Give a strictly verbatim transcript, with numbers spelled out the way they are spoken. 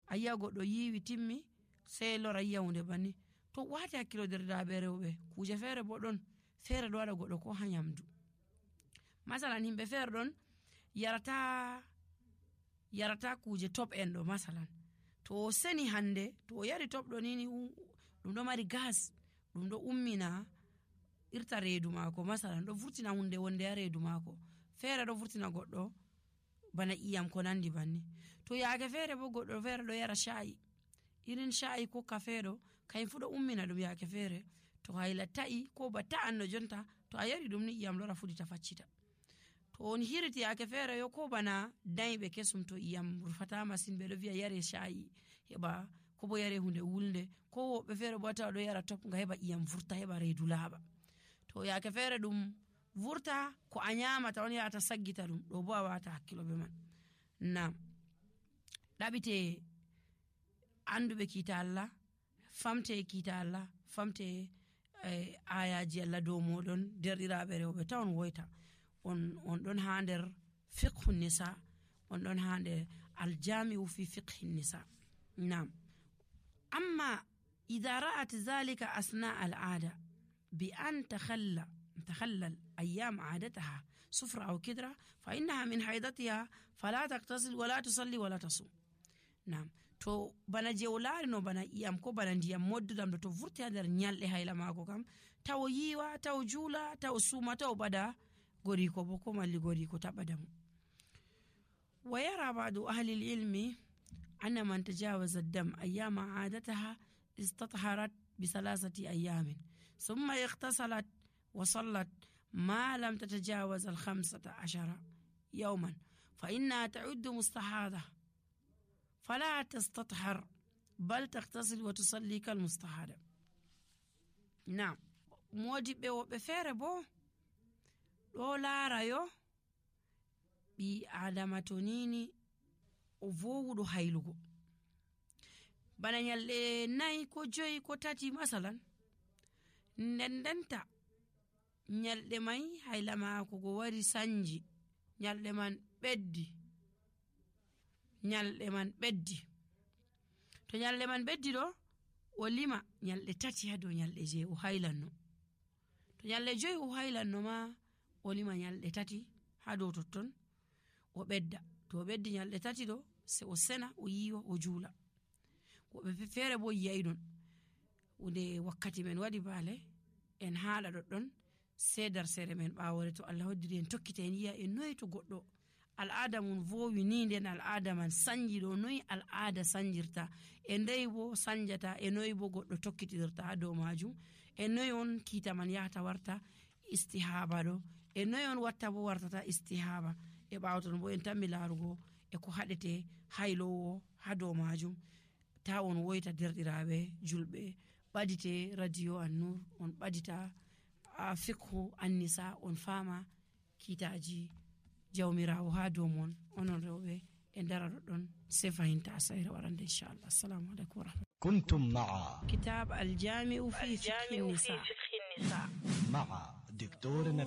ayya goddo yiwi timmi sey lora yawunde banni to wati hakkilo derdiraabe rewbe kuje fere bo don fere do wada goddo ko ha nyamdu masalan himbe fere don yarata yarata kuje top endo masalan to seni hande to yari top do nini dum do mari gas dum do ummina irta reedu mako masalan do vurtina hunde wonde ya reedu mako fere do vurtina goddo bana iyam ko nandi banni to yaake fere bo goddo fere do yara shayi irin shayi ko kafe do kay fudo ummina dum yaake fere to hayla ta'i ko bata anno jonta to ayari dum ni iyam lora fudita faccita to on hiriti yaake fere yo ko bana daybe kesum to iyam rufata masin be do viya yare shayi heba ko bo yare hunde wulde ko be fere bota do yara top nga heba iyam furta heba reedu laba to yaake fere dum vurta ko anyama ta on yata saggita dum do bo wata hakkilo be man nam dabite andube kita Allah famte kita Allah famte eh, ayaji Allah do modon derdiraabe rewbe tawon woyta on on don hander fiqh nisa on don hande aljami'u fi fiqh nisa nam amma idha ra'at dhalika asna al'ada bi an takhalla تخلل أيام عادتها سفرة أو كدرة فإنها من حيضتها فلا تغتسل ولا تصلي ولا تصوم نعم تو بنا جولار نو بنا يام كو بنا ديام مود دام تو فورتي اندر نيال هايلا ماكو كام تاو ييوا تاو جولا تاو سوما تاو بدا غوريكو بوكو مالي غوريكو تابدام ويرى بعض أهل العلم أن من تجاوز الدم أيام عادتها استطهرت بثلاثة أيام ثم اغتسلت وصلت ما لم تتجاوز الخمسة عشر يوما فإنها تعد مستحاضة فلا تستطهر بل تغتسل وتصلي كالمستحاضة نعم موجب وبفير بو دولا رايو بي عدمتونيني وفوضو هايلوغو bana nyalle nay ko joy ko tati masalan ndendenta nyalde may haylama ko go wari sanji nyalde man beddi nyalde man beddi to nyalde man beddi do o lima nyalde tati hado nyalde je o haylanno to nyalde joy o haylanno ma o lima nyalde tati hado totton o bedda to beddi nyalde tati do se o sena o yiwa o jula ko be fere bo yaydon wonde wakkati men wadi bale en haala doddon sedar sere men baawore to Allah hoddiri en tokkite en yiya en noy to goddo al aada mun vowi ni den al aada man sanji do noy al aada sanjirta en dey bo sanjata en noy bo goddo tokkitirta do majum en noy on kita man yahta warta istihaba do en noy on watta bo wartata istihaba e baawton bo en tammi larugo e ko hadete haylowo hado majum ta on woyta derdiraabe julbe badite radio annur on badita a fikhu annisa on fama kitaji jawmirawo ha do mon onon rewbe e darado don se fahinta sayra warande inshallah assalamu alaykum wa rahmatullahi kuntum ma'a kitab al-jami'u fi fiqh an-nisa ma'a دكتور